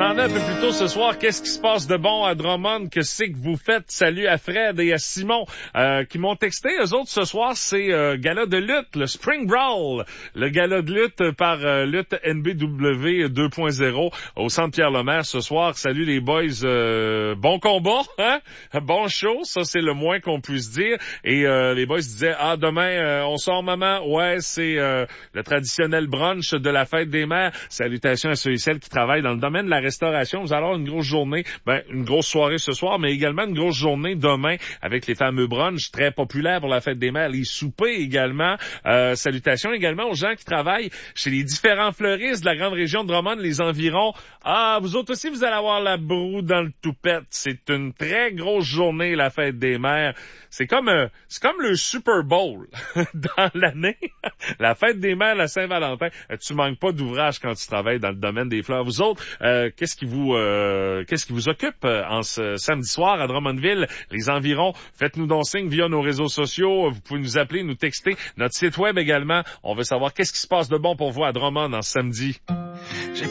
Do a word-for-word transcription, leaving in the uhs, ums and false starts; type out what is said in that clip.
demandais un peu plus tôt ce soir qu'est-ce qui se passe de bon à Drummond, que c'est que vous faites. Salut à Fred et à Simon euh, qui m'ont texté. Eux autres ce soir, c'est euh, gala de lutte, le Spring Brawl, le gala de lutte par euh, Lutte N B W deux point zéro au Centre Pierre-Lemaire ce soir. Salut les boys, euh, bon combat, hein? Bon show, ça c'est le moins qu'on puisse dire. Et euh, les boys disaient, ah demain euh, on sort maman, ouais c'est euh, le traditionnel brunch de la fête des mères. Salutations à ceux et celles qui travaillent dans le domaine de la restauration. Vous allez avoir une grosse journée, ben une grosse soirée ce soir, mais également une grosse journée demain avec les fameux brunchs très populaires pour la fête des mères, les soupers également. Euh, salutations également aux gens qui travaillent chez les différents fleuristes de la grande région de Drummond, les environs. Ah, vous autres aussi, vous allez avoir la broue dans le toupette. C'est une très grosse journée, la fête des mères. C'est comme euh, c'est comme le Super Bowl dans l'année. La fête des mères, la Saint-Valentin. Euh, tu manques pas d'ouvrage quand tu travailles dans le domaine des fleurs. Vous autres, euh, qu'est-ce qui vous euh, qu'est-ce qui vous occupe euh, en ce samedi soir à Drummondville, les environs? Faites-nous donc signe via nos réseaux sociaux. Vous pouvez nous appeler, nous texter. Notre site web également. On veut savoir qu'est-ce qui se passe de bon pour vous à Drummond en ce samedi.